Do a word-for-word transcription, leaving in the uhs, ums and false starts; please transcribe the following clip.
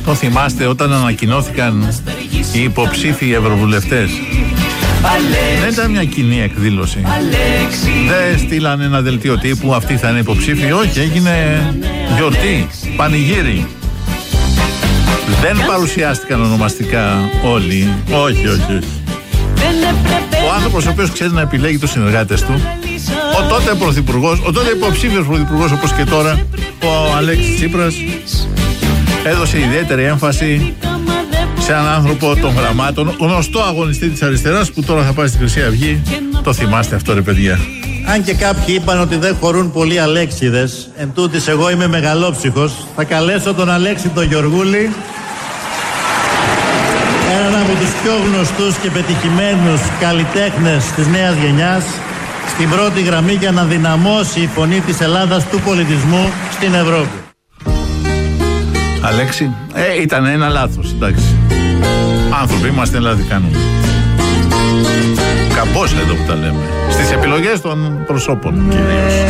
Το θυμάστε όταν ανακοινώθηκαν οι υποψήφοι ευρωβουλευτές? Δεν ήταν μια κοινή εκδήλωση. Δεν στείλανε ένα δελτίο τύπου αυτοί θα είναι υποψήφοι. Όχι, έγινε γιορτή, πανηγύρι. Δεν παρουσιάστηκαν ονομαστικά όλοι. Όχι, όχι, όχι. Ο άνθρωπος ο οποίος ξέρει να επιλέγει τους συνεργάτες του, ο τότε πρωθυπουργός, ο τότε υποψήφιος πρωθυπουργός όπως και τώρα, ο Αλέξης Τσίπρας, έδωσε ιδιαίτερη έμφαση σε έναν άνθρωπο των γραμμάτων, γνωστό αγωνιστή της αριστεράς που τώρα θα πάει στη Χρυσή Αυγή. Το θυμάστε αυτό, ρε παιδιά? Αν και κάποιοι είπαν ότι δεν χωρούν πολλοί Αλέξιδες, εν τούτης εγώ είμαι μεγαλόψυχος, θα καλέσω τον Αλέξη τον Γεωργούλη, έναν από τους πιο γνωστούς και πετυχημένους καλλιτέχνες της νέας γενιάς, στην πρώτη γραμμή για να δυναμώσει η φωνή της Ελλάδας του πολιτισμού στην Ευρώπη. Αλέξη, ε, ήταν ένα λάθος, εντάξει. Άνθρωποι είμαστε, δηλαδή κάνουμε. Καμπός εδώ που τα λέμε. Στις επιλογές των προσώπων κυρίως.